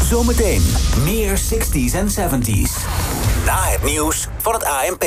Zometeen meer 60s en 70s. Na het nieuws van het ANP.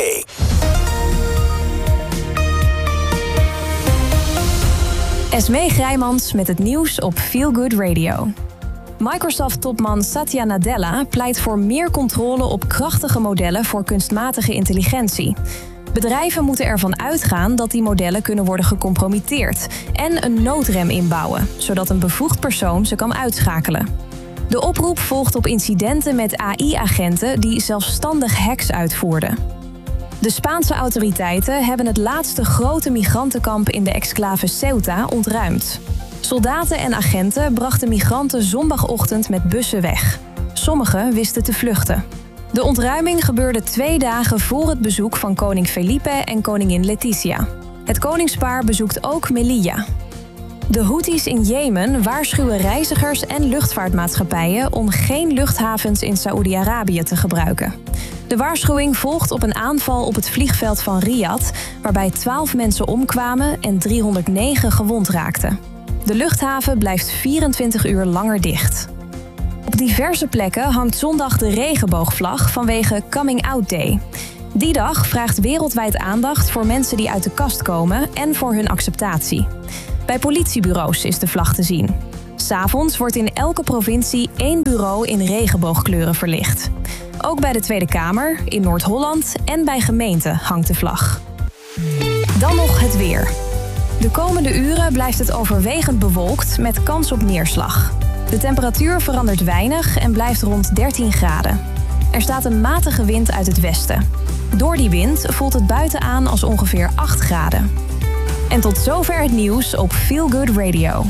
Esmee Grijmans met het nieuws op Feel Good Radio. Microsoft-topman Satya Nadella pleit voor meer controle op krachtige modellen voor kunstmatige intelligentie. Bedrijven moeten ervan uitgaan dat die modellen kunnen worden gecompromitteerd en een noodrem inbouwen, zodat een bevoegd persoon ze kan uitschakelen. De oproep volgt op incidenten met AI-agenten die zelfstandig hacks uitvoerden. De Spaanse autoriteiten hebben het laatste grote migrantenkamp in de exclave Ceuta ontruimd. Soldaten en agenten brachten migranten zondagochtend met bussen weg. Sommigen wisten te vluchten. De ontruiming gebeurde 2 dagen voor het bezoek van koning Felipe en koningin Leticia. Het koningspaar bezoekt ook Melilla. De Houthis in Jemen waarschuwen reizigers en luchtvaartmaatschappijen om geen luchthavens in Saoedi-Arabië te gebruiken. De waarschuwing volgt op een aanval op het vliegveld van Riyadh, waarbij 12 mensen omkwamen en 309 gewond raakten. De luchthaven blijft 24 uur langer dicht. Op diverse plekken hangt zondag de regenboogvlag vanwege Coming Out Day. Die dag vraagt wereldwijd aandacht voor mensen die uit de kast komen en voor hun acceptatie. Bij politiebureaus is de vlag te zien. 'S Avonds wordt in elke provincie 1 bureau in regenboogkleuren verlicht. Ook bij de Tweede Kamer, in Noord-Holland en bij gemeenten hangt de vlag. Dan nog het weer. De komende uren blijft het overwegend bewolkt met kans op neerslag. De temperatuur verandert weinig en blijft rond 13 graden. Er staat een matige wind uit het westen. Door die wind voelt het buiten aan als ongeveer 8 graden. En tot zover het nieuws op Feel Good Radio.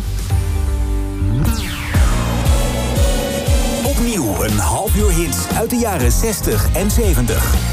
Opnieuw een half uur hits uit de jaren 60 en 70.